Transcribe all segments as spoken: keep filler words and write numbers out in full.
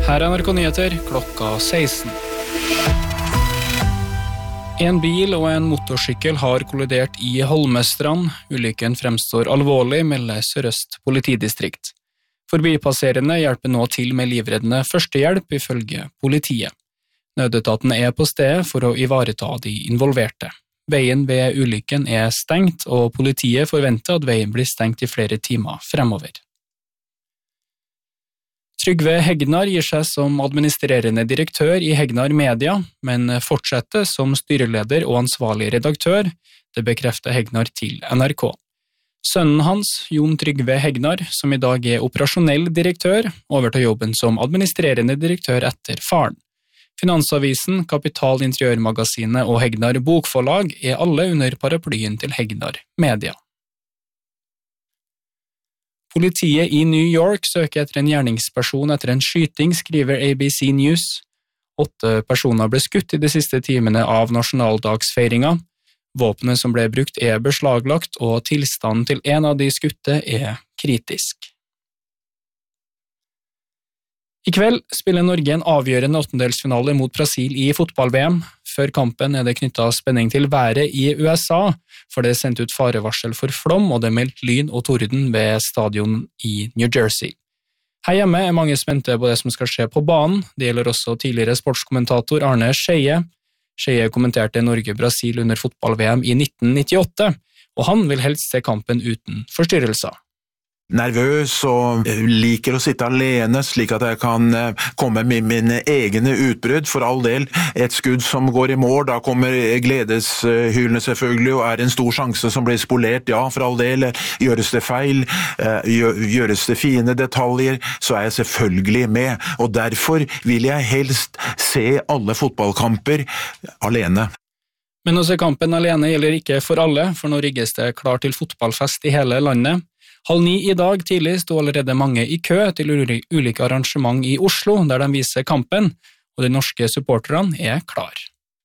Her er N R K Nyheter klokka seksten. En bil og en motorsykkel har kollidert i Holmestrand. Ulykken fremstår alvorlig, melder Sør-Øst politidistrikt. Forbipasserende hjelper nå til med livreddende førstehjelp, ifølge politiet. Nødetaten er på stedet for å ivareta de involverte. Veien ved ulykken er stengt, og politiet forventer at veien blir stengt i flere timer fremover. Trygve Hegnar gir seg som administrerende direktør i Hegnar Media, men fortsetter som styreleder og ansvarlig redaktør. Det bekrefter Hegnar til N R K. Sønnen hans, Jon Trygve Hegnar, som i dag er operasjonell direktør, overtar jobben som administrerende direktør etter faren. Finansavisen, Kapital Interiørmagasinet og Hegnar Bokforlag er alle under paraplyen til Hegnar Media. Politiet i New York søker etter en gjerningsperson etter en skyting, skriver A B C News. Åtte personer ble skutt i de siste timene av nasjonaldagsfeiringa. Våpenet som ble brukt er beslaglagt, og tilstanden til en av de skutte er kritisk. I kveld spiller Norge en avgjørende åttendelsfinale mot Brasil i fotball-V M. Før kampen er det knyttet spenning til været i U S A, for det er sendt ut farevarsel for flom, og det er meldt lyn og torden ved stadion i New Jersey. Her hjemme er mange spente på det som skal skje på banen. Det gjelder også tidligere sportskommentator Arne Skeie. Skeie kommenterte Norge-Brasil under fotball-V M i nitten nittiåtte, og han vil helst se kampen uten forstyrrelser. Nervøs og liker å sitte alene slik at jeg kan komme med mine egne utbrudd. For all del, et skudd som går i mål, da kommer gledeshylene selvfølgelig, og er en stor sjanse som blir spolert. Ja, for all del, gjøres det feil, gjøres det fine detaljer, så er jeg selvfølgelig med. Og derfor vil jeg helst se alle fotballkamper alene. Men å se kampen alene gjelder ikke for alle, for nå rigges det klar til fotballfest i hele landet. Halv ni i dag tidlig sto allerede mange i kø til ulike arrangement i Oslo, der de viser kampen, og de norske supporterne er klar.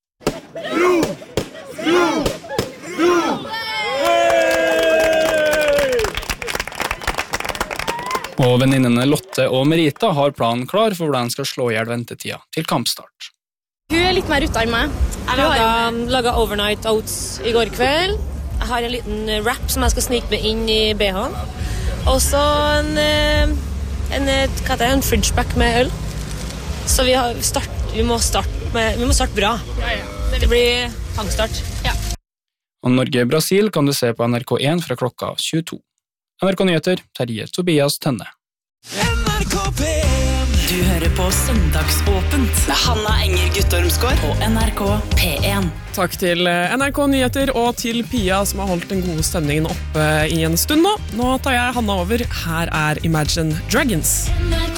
Og venninnene Lotte og Merita har planen klar for hvordan de skal slå ihjel ventetida til kampstart. Hun er litt mer ute enn meg. Jeg laget overnight oats i går kveld. Jeg har en liten wrap som jeg skal snike med inn i B H-en. Og så en, en, hva heter det, en fridgeback med øl. Så vi, har start, vi, må starte med, vi må starte bra. Ja, ja. Det, det blir tangstart. Ja. Og Norge-Brasil kan du se på N R K én fra klokka tjueto. N R K Nyheter, Terje Tobias Tønne. N R K P én. Du hører på Søndagsåpent med Hanna Enger Guttormsgård på N R K P én. Takk til N R K Nyheter og til Pia som har holdt den gode stemningen oppe i en stund nå. Nå tar jeg Hanna over. Her er Imagine Dragons.